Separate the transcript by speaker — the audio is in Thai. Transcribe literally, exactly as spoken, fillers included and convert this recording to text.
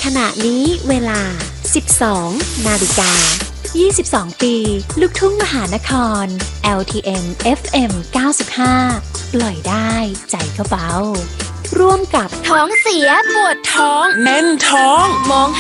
Speaker 1: ขณะนี้เวลา สิบสอง นาฬิกา ยี่สิบสอง ปี ลูกทุ่งมหานคร แอล ที เอ็ม เอฟ เอ็ม เก้าสิบห้า ปล่อยได้ใจก็เบาร่วมกับ
Speaker 2: ท้องเสียปวดท้อง
Speaker 3: แน่นท้อง
Speaker 2: มอง